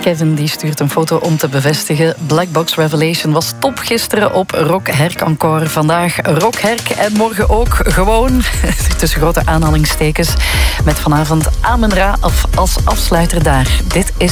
Kevin die stuurt een foto om te bevestigen. Black Box Revelation was top gisteren op Rock Herk Encore. Vandaag Rock Herk en morgen ook gewoon, tussen grote aanhalingstekens, met vanavond Amen Ra als afsluiter daar. Dit is